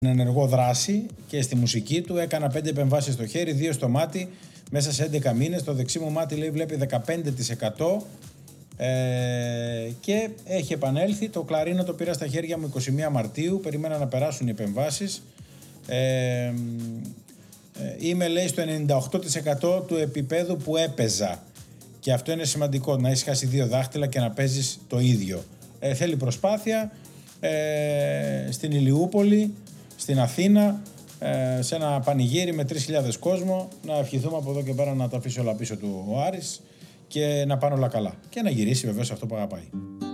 ενεργό δράση και στη μουσική του. Έκανα 5 επεμβάσεις στο χέρι, 2 στο μάτι μέσα σε 11 μήνες. Το δεξί μου μάτι λέει βλέπει 15% και έχει επανέλθει. Το κλαρίνο το πήρα στα χέρια μου 21 Μαρτίου, περίμενα να περάσουν οι επεμβάσεις. Είμαι λέει στο 98% του επίπεδου που έπαιζα και αυτό είναι σημαντικό, να έχεις χάσει 2 δάχτυλα και να παίζεις το ίδιο. Θέλει προσπάθεια στην Ηλιούπολη, στην Αθήνα, σε ένα πανηγύρι με 3.000 κόσμο, να ευχηθούμε από εδώ και πέρα να τα αφήσει όλα πίσω του ο Άρης και να πάνε όλα καλά και να γυρίσει βεβαίως αυτό που αγαπάει.